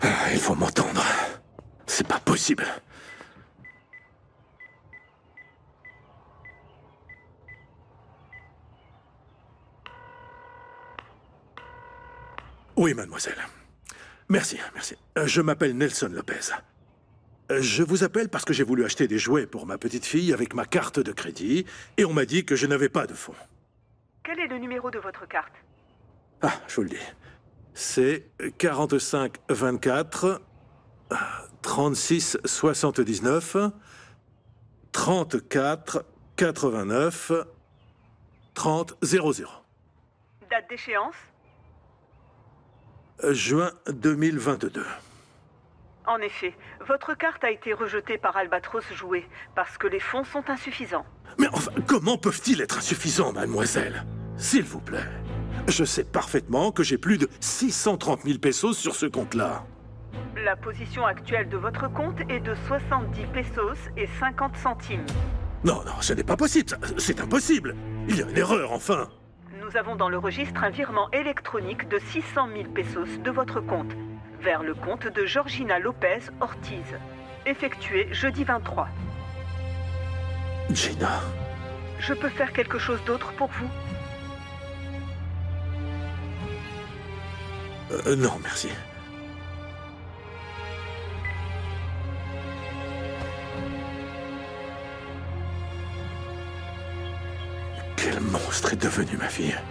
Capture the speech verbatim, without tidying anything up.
Ah, il faut m'entendre. C'est pas possible. Oui, mademoiselle. Merci, merci. Euh, Je m'appelle Nelson Lopez. Euh, Je vous appelle parce que j'ai voulu acheter des jouets pour ma petite fille avec ma carte de crédit et on m'a dit que je n'avais pas de fonds. Quel est le numéro de votre carte? Ah, je vous le dis. C'est quarante-cinq vingt-quatre trente-six soixante-dix-neuf trente-quatre quatre-vingt-neuf trente zéro zéro. Date d'échéance? Juin deux mille vingt-deux. En effet, votre carte a été rejetée par Albatros Jouets parce que les fonds sont insuffisants. Mais enfin, comment peuvent-ils être insuffisants, mademoiselle? S'il vous plaît. Je sais parfaitement que j'ai plus de six cent trente mille pesos sur ce compte-là. La position actuelle de votre compte est de soixante-dix pesos et cinquante centimes. Non, non, ce n'est pas possible. ça- C'est impossible. Il y a une erreur, enfin. Nous avons dans le registre un virement électronique de six cent mille pesos de votre compte vers le compte de Georgina Lopez Ortiz, effectué jeudi vingt-trois. Gina. Je peux faire quelque chose d'autre pour vous? Euh, non, merci. Quel monstre est devenu ma fille?